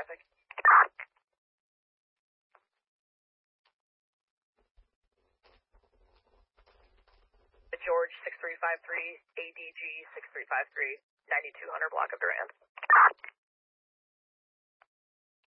traffic. George 6353, ADG 6353, 9200 block of Durand.